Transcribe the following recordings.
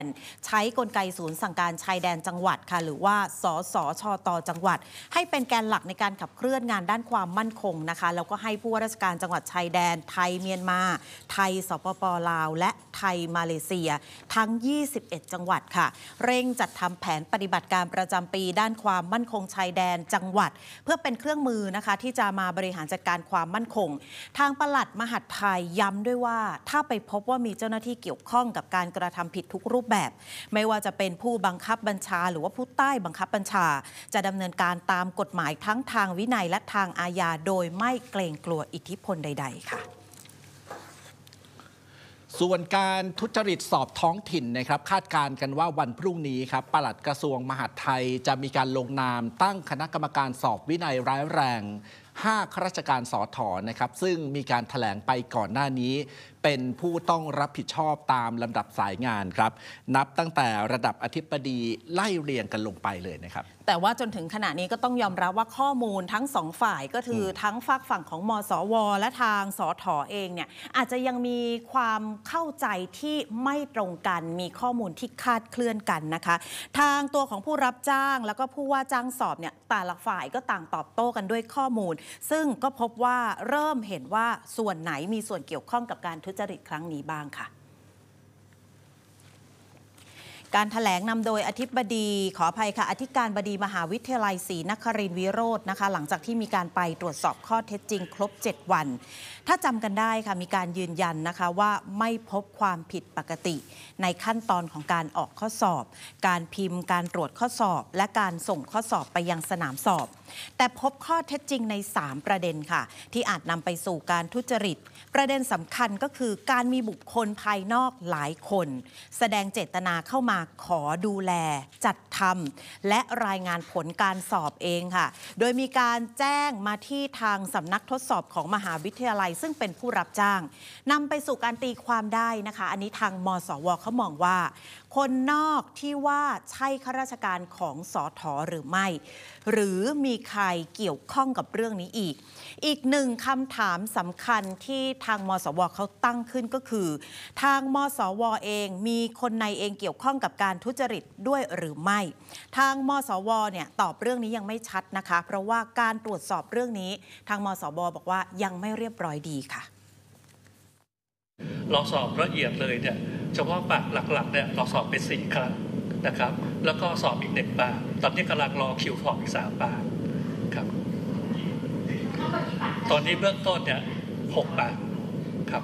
ใช้กลไกศูนย์สั่งการชายแดนจังหวัดค่ะหรือว่าสสชต.จังหวัดให้เป็นแกนหลักในการขับเคลื่อนงานด้านความมั่นคงนะคะแล้วก็ให้ผู้ว่าราชการจังหวัดชายแดนไทยเมียนมาไทยสปป.ลาวและไทยมาเลเซียทั้ง21จังหวัดค่ะเร่งจัดทำแผนปฏิบัติการประจำปีด้านความมั่นคงชายแดนจังหวัดเพื่อเป็นเครื่องมือนะคะที่จะมาบริหารจัดการความมั่นคงทางปลัดมหาดไทยย้ำด้วยว่าถ้าไปพบว่ามีเจ้าหน้าที่เกี่ยวข้องกับการกระทำผิดทุกรูปแบบไม่ว่าจะเป็นผู้บังคับบัญชาหรือว่าผู้ใต้บังคับบัญชาจะดำเนินการตามกฎหมายทั้งทางวินัยและทางอาญาโดยไม่เกรงกลัวอิทธิพลใดๆค่ะส่วนการทุจริตสอบท้องถิ่นนะครับคาดการณ์กันว่าวันพรุ่งนี้ครับปลัดกระทรวงมหาดไทยจะมีการลงนามตั้งคณะกรรมการสอบวินัยร้ายแรง5 ข้าราชการสถ.นะครับซึ่งมีการแถลงไปก่อนหน้านี้เป็นผู้ต้องรับผิดชอบตามลำดับสายงานครับนับตั้งแต่ระดับอธิบดีไล่เรียงกันลงไปเลยนะครับแต่ว่าจนถึงขณะนี้ก็ต้องยอมรับว่าข้อมูลทั้ง2ฝ่ายก็คือทั้งฝากฝั่งของมสวและทางสถ.เองเนี่ยอาจจะยังมีความเข้าใจที่ไม่ตรงกันมีข้อมูลที่คลาดเคลื่อนกันนะคะทางตัวของผู้รับจ้างแล้วก็ผู้ว่าจ้างสอบเนี่ยแต่ละฝ่ายก็ต่างตอบโต้กันด้วยข้อมูลซึ่งก็พบว่าเริ่มเห็นว่าส่วนไหนมีส่วนเกี่ยวข้องกับการทุจริตครั้งนี้บ้างค่ะการแถลงนำโดยอธิบดีขออภัยค่ะอธิการบดีมหาวิทยาลัยศรีนครินทร์วิโรจน์นะคะหลังจากที่มีการไปตรวจสอบข้อเท็จจริงครบ7 วันถ้าจำกันได้ค่ะมีการยืนยันนะคะว่าไม่พบความผิดปกติในขั้นตอนของการออกข้อสอบการพิมพ์การตรวจข้อสอบและการส่งข้อสอบไปยังสนามสอบแต่พบข้อเท็จจริงใน3 ประเด็นค่ะที่อาจนำไปสู่การทุจริตประเด็นสำคัญก็คือการมีบุคคลภายนอกหลายคนแสดงเจตนาเข้ามาขอดูแลจัดทำและรายงานผลการสอบเองค่ะโดยมีการแจ้งมาที่ทางสำนักทดสอบของมหาวิทยาลัยซึ่งเป็นผู้รับจ้างนำไปสู่การตีความได้นะคะอันนี้ทางมสวเขามองว่าคนนอกที่ว่าใช่ข้าราชการของสถ.หรือไม่หรือมีใครเกี่ยวข้องกับเรื่องนี้อีกหนึ่งคำถามสำคัญที่ทางมสวเขาตั้งขึ้นก็คือทางมสวเองมีคนในเองเกี่ยวข้องกับการทุจริตด้วยหรือไม่ทางมสวเนี่ยตอบเรื่องนี้ยังไม่ชัดนะคะเพราะว่าการตรวจสอบเรื่องนี้ทางมสวบอกว่ายังไม่เรียบร้อยดีค่ะเราสอบละเอียดเลยเนี่ยเฉพาะปากหลักๆเนี่ยเราสอบเป็น4 ครั้งนะครับแล้วก็สอบอีก1 ปากตอนนี้กำลังรอคิวสอบอีก3 ปากครับตอนนี้เบื้องต้นเนี่ย6 ปากครับ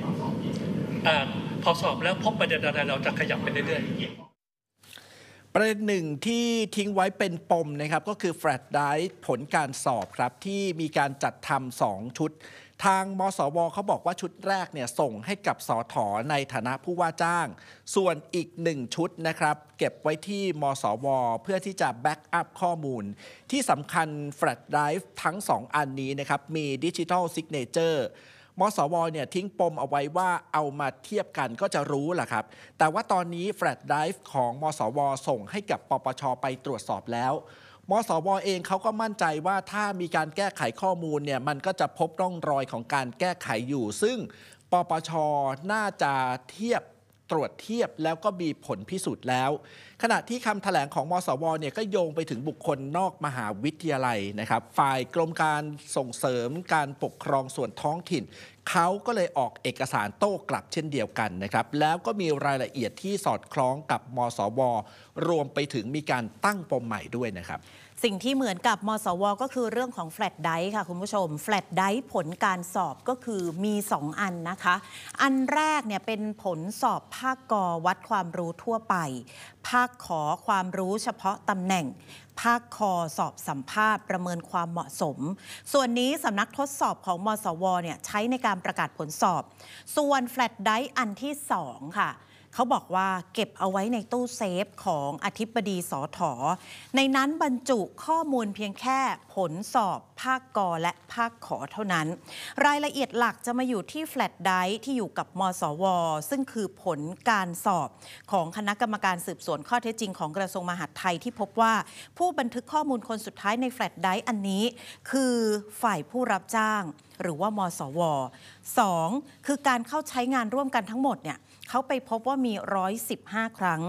พอสอบแล้วพบประเด็นอะไรเราจะขยับไปเรื่อยๆประเด็นหนึ่งที่ทิ้งไว้เป็นปมนะครับก็คือแฟลชไดรฟ์ผลการสอบครับที่มีการจัดทำ2 ชุดทางมสวเขาบอกว่าชุดแรกเนี่ยส่งให้กับสถ.ในฐานะผู้ว่าจ้างส่วนอีก1 ชุดนะครับเก็บไว้ที่มสวเพื่อที่จะแบ็กอัพข้อมูลที่สำคัญแฟลชไดรฟ์ทั้ง2 อันนี้นะครับมีดิจิทัลซิกเนเจอร์มสวเนี่ยทิ้งปมเอาไว้ว่าเอามาเทียบกันก็จะรู้แหละครับแต่ว่าตอนนี้แฟลชไดรฟ์ของมสวส่งให้กับปปชไปตรวจสอบแล้วมสวเองเขาก็มั่นใจว่าถ้ามีการแก้ไขข้อมูลเนี่ยมันก็จะพบร่องรอยของการแก้ไขอยู่ซึ่งปปชน่าจะตรวจเทียบแล้วก็มีผลพิสูจน์แล้วขณะที่คำแถลงของมสวเนี่ยก็โยงไปถึงบุคคลนอกมหาวิทยาลัยนะครับฝ่ายกรมการส่งเสริมการปกครองส่วนท้องถิ่นเขาก็เลยออกเอกสารโต้กลับเช่นเดียวกันนะครับแล้วก็มีรายละเอียดที่สอดคล้องกับมสวรวมไปถึงมีการตั้งปมใหม่ด้วยนะครับสิ่งที่เหมือนกับมสวก็คือเรื่องของแฟลชไดรฟ์ค่ะคุณผู้ชมแฟลชไดรฟ์ผลการสอบก็คือมี2 อันนะคะอันแรกเนี่ยเป็นผลสอบภาคกวัดความรู้ทั่วไปภาคขอความรู้เฉพาะตำแหน่งภาคคสอบสัมภาษณ์ประเมินความเหมาะสมส่วนนี้สำนักทดสอบของมสวเนี่ยใช้ในการประกาศผลสอบส่วนแฟลชไดรฟ์อันที่2ค่ะเขาบอกว่าเก็บเอาไว้ในตู้เซฟของอธิบดีสถ.ในนั้นบรรจุข้อมูลเพียงแค่ผลสอบภาคกและภาคขอเท่านั้นรายละเอียดหลักจะมาอยู่ที่แฟลชไดรฟ์ที่อยู่กับมสวซึ่งคือผลการสอบของคณะกรรมการสืบสวนข้อเท็จจริงของกระทรวงมหาดไทยที่พบว่าผู้บันทึกข้อมูลคนสุดท้ายในแฟลชไดรฟ์อันนี้คือฝ่ายผู้รับจ้างหรือว่ามสว2คือการเข้าใช้งานร่วมกันทั้งหมดเนี่ยเขาไปพบว่ามี115 ครั้ง